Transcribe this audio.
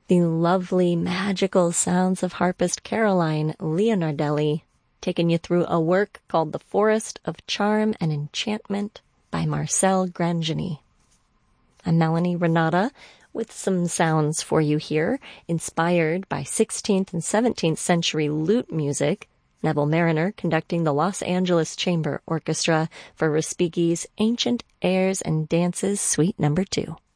The lovely, magical sounds of harpist Caroline Leonardelli, taking you through a work called The Forest of Charm and Enchantment by Marcel Grangeny. I'm Melanie Renata with some sounds for you here, inspired by 16th and 17th century lute music. Neville Marriner conducting the Los Angeles Chamber Orchestra for Respighi's Ancient Airs and Dances Suite No. 2.